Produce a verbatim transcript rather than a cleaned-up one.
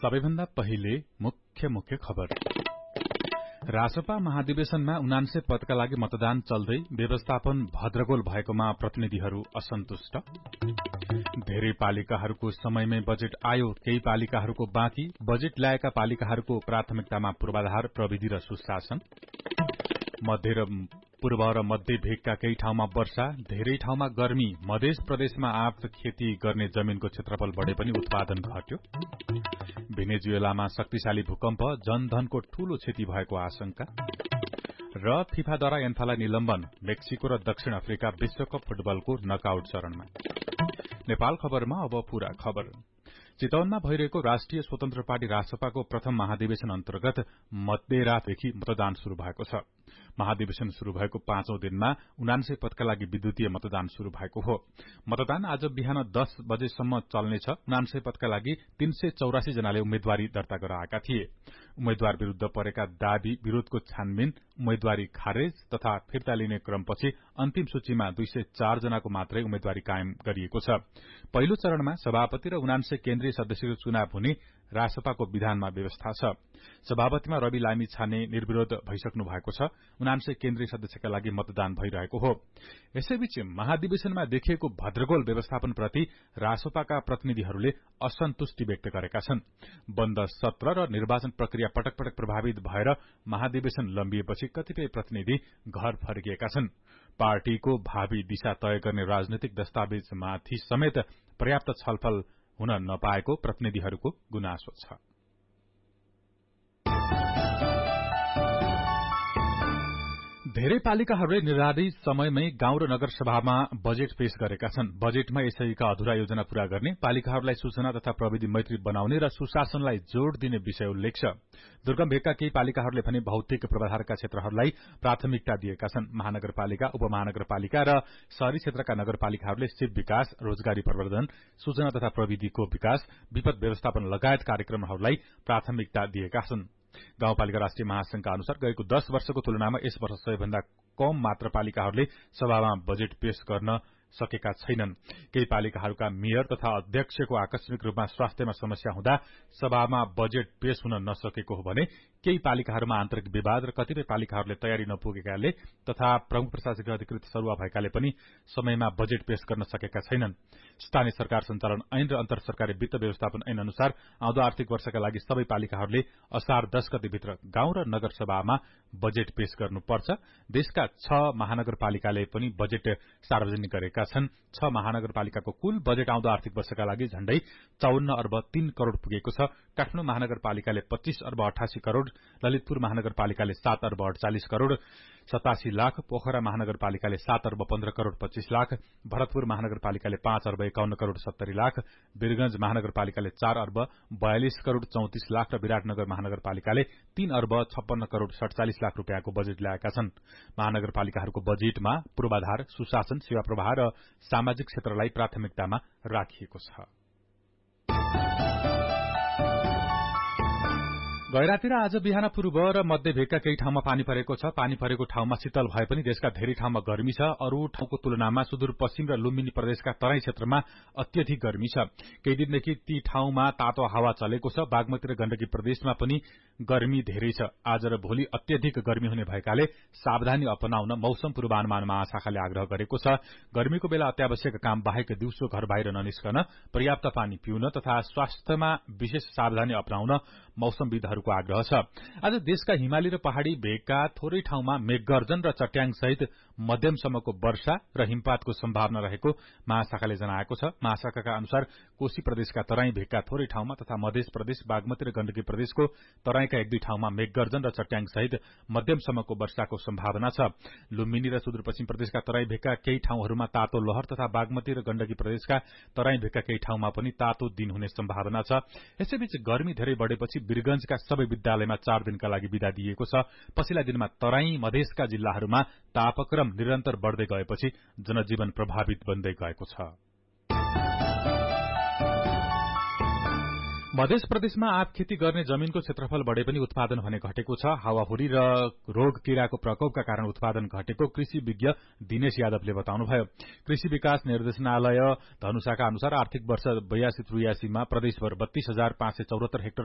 सबैभन्दा पहिले मुख्य मुख्य खबर। रासपा महाधिवेशनमा उनान्सय पदका लागि मतदान चल्दै व्यवस्थापन भद्रगोल भएकोमा प्रतिनिधिहरू असन्तुष्ट। धेरै पालिकाहरूको समयमै बजेट आयो, केही पालिकाहरूको बाँकी। बजेट ल्याएका पालिकाहरूको प्राथमिकतामा पूर्वाधार, प्रविधि र सुशासन। मध्य र पूर्व र मध्य भेगका केही ठाउँमा वर्षा, धेरै ठाउँमा गर्मी। मध्य प्रदेशमा आँप खेती गर्ने जमीनको क्षेत्रफल बढे पनि उत्पादन घट्यो। भेनेजुएलामा शक्तिशाली भूकम्प, जनधनको ठूलो क्षति भएको आशंका। र फिफाद्वारा एन्फालाई निलम्बन, मेक्सिको र दक्षिण अफ्रिका विश्वकप फुटबलको नकआउट चरणमा। नेपाल खबरमा अब पूरा खबर। चितवनमा भइरहेको राष्ट्रिय स्वतन्त्र पार्टी रासपाको प्रथम महाधिवेशन अन्तर्गत मध्यरातदेखि मतदान शुरू भएको छ। महाधिवेशन शुरू भएको पाँचौं दिनमा उनान्सय पदका लागि विद्युतीय मतदान शुरू भएको हो। मतदान आज बिहान दस बजेसम्म चल्नेछ। उनान्सय पदका लागि तीन सय चौरासी जनाले उम्मेद्वारी दर्ता गराएका थिए। उम्मेद्वार विरूद्ध परेका दावी विरोधको छानबिन, उम्मेद्वारी खारेज तथा फिर्ता लिने क्रमपछि अन्तिम सूचीमा दुई सय चार जनाको मात्रै उम्मेद्वारी कायम गरिएको छ। पहिलो चरणमा सभापति र उनान्सय केन्द्रीय सदस्यको चुनाव हुने रासपाको विधानमा व्यवस्था छ। सभापतिमा रवि लामी छाने निर्विरोध भइसक्नु भएको छ। उनान्सय केन्द्रीय सदस्यका लागि मतदान भइरहेको हो। यसैबीच महाधिवेशनमा देखिएको भद्रगोल व्यवस्थापनप्रति रासपाका प्रतिनिधिहरूले असन्तुष्टि व्यक्त गरेका छन्। बन्द सत्र र निर्वाचन प्रक्रिया पटक पटक प्रभावित भएर महाधिवेशन लम्बिएपछि कतिपय प्रतिनिधि घर फर्किएका छन्। पार्टीको भावी दिशा तय गर्ने राजनैतिक दस्तावेजमाथि समेत पर्याप्त छलफल हुन नपाएको प्रतिनिधिहरूको गुनासो छ। धेरै पालिकाहरूले निर्धारित समयमै गाउँ र नगर सभामा बजेट पेश गरेका छन्। बजेटमा यसैका अधूरा योजना पूरा गर्ने, पालिकाहरूलाई सूचना तथा प्रविधि मैत्री बनाउने र सुशासनलाई जोड़ दिने विषय उल्लेख छ। दुर्गम भेगका केही पालिकाहरूले भने भौतिक पूर्वाधारका क्षेत्रहरूलाई प्राथमिकता दिएका छन्। महानगरपालिका, उपमहानगरपालिका र शहरी क्षेत्रका नगरपालिकाहरूले सिप विकास, रोजगारी प्रवर्धन, सूचना तथा प्रविधिको विकास, विपद व्यवस्थापन लगायत कार्यक्रमहरूलाई प्राथमिकता दिएका छन्। गाउँपालिका राष्ट्रिय महासंघका अनुसार गएको दश वर्षको तुलनामा यस वर्ष सबैभन्दा कम मात्र पालिकाहरूले सभामा बजेट पेश गर्न सकेका छैनन्। केही पालिकाहरूका मेयर तथा अध्यक्षको आकस्मिक रूपमा स्वास्थ्यमा समस्या हुँदा सभामा बजेट पेश हुन नसकेको हो भने केही पालिकाहरूमा आन्तरिक विवाद र कतिपय पालिकाहरूले तयारी नपुगेकाले तथा प्रमुख प्रशासकीय अधिकृत सरुवा भएकाले पनि समयमा बजेट पेश गर्न सकेका छैनन्। स्थानीय सरकार सञ्चालन ऐन र अन्तर सरकारी वित्त व्यवस्थापन ऐन अनुसार आउँदो आर्थिक वर्षका लागि सबै पालिकाहरूले असार दश गतेभित्र गाउँ र नगर सभामा बजेट पेश गर्नुपर्छ। देशका छ महानगरपालिकाले पनि बजेट सार्वजनिक गरेका छन्। छ महानगरपालिकाको कुल बजेट आउँदो आर्थिक वर्षका लागि झण्डै चौन्न अर्ब तीन करोड़ पुगेको छ। काठमाडौँ महानगरपालिकाले पच्चीस अर्ब अठासी करोड़, ललितपुर महानगरपालिकाले सात अर्ब अड़चालिस करोड़ सतासी लाख, पोखरा महानगरपालिकाले सात अर्ब पन्ध्र करोड़ पच्चीस लाख, भरतपुर महानगरपालिकाले पाँच अर्ब एकाउन्न करोड़ सत्तरी लाख, वीरगंज महानगरपालिकाले चार अर्ब बयालिस करोड़ चौतिस लाख र विराटनगर महानगरपालिकाले तीन अर्ब छप्पन्न करोड़ सड़चालिस लाख रूपियाँको बजेट ल्याएका छन्। महानगरपालिकाहरूको बजेटमा पूर्वाधार, सुशासन, सेवा प्रवाह र सामाजिक क्षेत्रलाई प्राथमिकतामा राखिएको छ। गैराती र आज बिहान पूर्व र मध्य भेगका केही ठाउँमा पानी परेको छ। पानी परेको ठाउँमा शीतल भए पनि देशका धेरै ठाउँमा गर्मी छ। अरू ठाउँको तुलनामा सुदूरपश्चिम र लुम्बिनी प्रदेशका तराई क्षेत्रमा अत्यधिक गर्मी छ। केही दिनदेखि ती ठाउँमा तातो हावा चलेको छ। बागमती र गण्डकी प्रदेशमा पनि गर्मी धेरै छ। आज र भोलि अत्यधिक गर्मी हुने भएकाले सावधानी अपनाउन मौसम पूर्वानुमान महाशाखाले आग्रह गरेको छ। गर्मीको बेला अत्यावश्यक काम बाहेक दिउँसो घर बाहिर ननिस्कन, पर्याप्त पानी पिउन तथा स्वास्थ्यमा विशेष सावधानी अपनाउन मौसमविदहरू आग्रह छ। आज देशका हिमाली र पहाड़ी भेगका थोरै ठाउँमा मेघगर्जन र चट्याङ सहित मध्यमसम्मको वर्षा र हिमपातको सम्भावना रहेको महाशाखाले जनाएको छ। महाशाखाका अनुसार कोशी प्रदेशका तराई भेगका थोरै ठाउँमा तथा मध्य प्रदेश, बागमती र गण्डकी प्रदेशको तराईका एक दुई ठाउँमा मेघगर्जन र चट्याङ सहित मध्यमसम्मको वर्षाको सम्भावना छ। लुम्बिनी र सुदूरपश्चिम प्रदेशका तराई भेगका केही ठाउँहरूमा तातो लहर तथा बागमती र गण्डकी प्रदेशका तराई भेगका केही ठाउँमा पनि तातो दिन हुने सम्भावना छ। यसैबीच गर्मी धेरै बढेपछि वीरगंजका सबै विद्यालयमा चार दिनका लागि विदा दिएको छ। पछिल्ला दिनमा तराई मधेसका जिल्लाहरूमा तापक्रम निरन्तर बढ्दै गएपछि जनजीवन प्रभावित बन्दै गएको छ। मध्य प्रदेशमा आँप खेती गर्ने जमीनको क्षेत्रफल बढे पनि उत्पादन भने घटेको छ। हावाहुरी र रोग किराको प्रकोपका कारण उत्पादन घटेको कृषि विज्ञ दिनेश यादवले बताउनुभयो। कृषि विकास निर्देशनालय धनुषाका अनुसार आर्थिक वर्ष बयासी त्रियासीमा प्रदेशभर बत्तीस हजार पाँच सय चौरात्तर हेक्टर